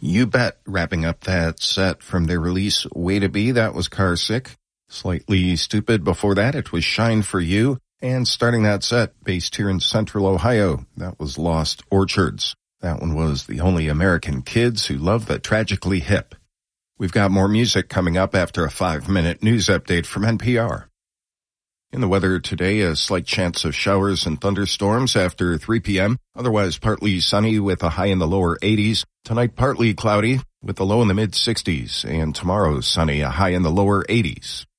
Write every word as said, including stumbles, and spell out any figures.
You Bet. Wrapping up that set from their release Way to Be, that was Carsick. Slightly Stupid before that, it was Shine for You. And starting that set, based here in Central Ohio, that was Lost Orchards. That one was The Only American Kids Who Love the Tragically Hip. We've got more music coming up after a five-minute news update from N P R. In the weather today, a slight chance of showers and thunderstorms after three p.m. Otherwise partly sunny with a high in the lower eighties. Tonight partly cloudy with a low in the mid-sixties. And tomorrow sunny, a high in the lower eighties.